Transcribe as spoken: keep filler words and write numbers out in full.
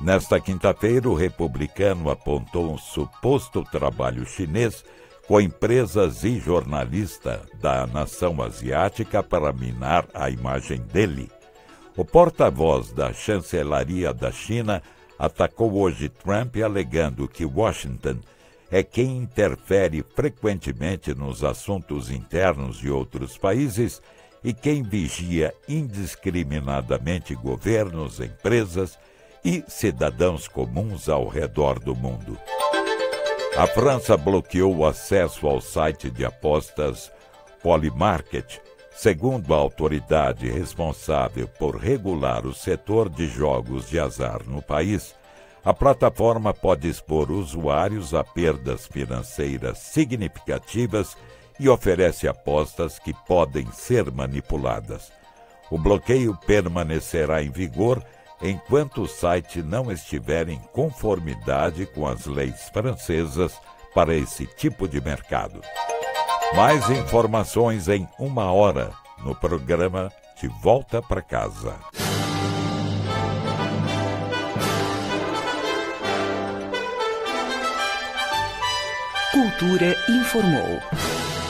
Nesta quinta-feira, o republicano apontou um suposto trabalho chinês com empresas e jornalista da nação asiática para minar a imagem dele. O porta-voz da chancelaria da China atacou hoje Trump, alegando que Washington é quem interfere frequentemente nos assuntos internos de outros países e quem vigia indiscriminadamente governos, empresas e cidadãos comuns ao redor do mundo. A França bloqueou o acesso ao site de apostas Polymarket, segundo a autoridade responsável por regular o setor de jogos de azar no país. A plataforma pode expor usuários a perdas financeiras significativas e oferece apostas que podem ser manipuladas. O bloqueio permanecerá em vigor enquanto o site não estiver em conformidade com as leis francesas para esse tipo de mercado. Mais informações em uma hora no programa De Volta para Casa. Cultura informou.